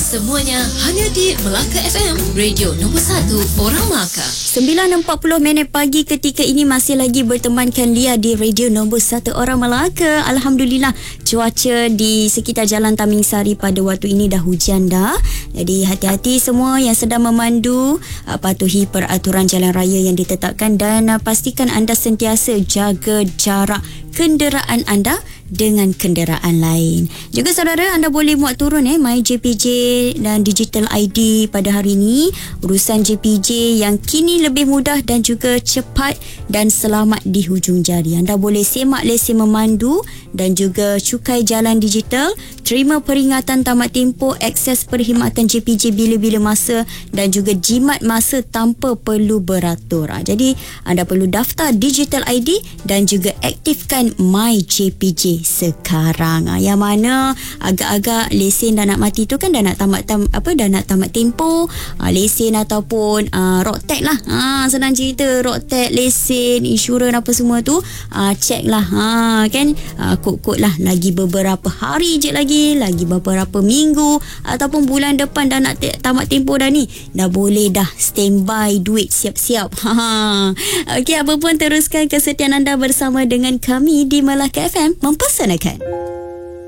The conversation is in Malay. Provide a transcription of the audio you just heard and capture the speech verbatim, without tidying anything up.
Semuanya hanya di Melaka F M, radio nombor satu orang Melaka. sembilan empat puluh minit pagi ketika ini masih lagi bertemankan Lia di radio nombor satu orang Melaka. Alhamdulillah, cuaca di sekitar Jalan Taming Sari pada waktu ini dah hujan dah. Jadi hati-hati semua yang sedang memandu, uh, patuhi peraturan jalan raya yang ditetapkan dan uh, pastikan anda sentiasa jaga jarak kenderaan anda dengan kenderaan lain. Juga saudara, anda boleh muat turun eh My J P J dan Digital I D pada hari ini. Urusan J P J yang kini lebih mudah dan juga cepat dan selamat di hujung jari. Anda boleh semak lesen memandu dan juga cukai jalan digital, terima peringatan tamat tempoh, akses perkhidmatan J P J bila-bila masa dan juga jimat masa tanpa perlu beratur. Jadi anda perlu daftar Digital I D dan juga aktifkan My J P J sekarang. Yang mana agak-agak lesen dah nak mati tu kan, dah nak tamat tam, apa dah nak tamat tempoh, lesen ataupun uh, road tag lah. Ha, senang cerita, road tag, lesen, insurans apa semua tu uh, check lah. Ha, kan uh, kod-kod lah, lagi beberapa hari je lagi, lagi beberapa minggu ataupun bulan depan dah nak te- tamat tempoh dah ni. Dah boleh dah standby duit siap-siap. Ha. Okey, apa pun teruskan kesetiaan anda bersama dengan kami di Melaka F M mempersanakan.